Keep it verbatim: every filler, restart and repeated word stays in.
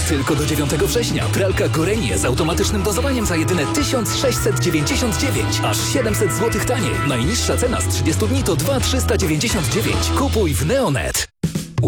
Tylko do dziewiątego września pralka Gorenie z automatycznym dozowaniem za jedyne tysiąc sześćset dziewięćdziesiąt dziewięć. Aż siedemset złotych taniej. Najniższa cena z trzydziestu dni to dwa tysiące trzysta dziewięćdziesiąt dziewięć. Kupuj w Neonet.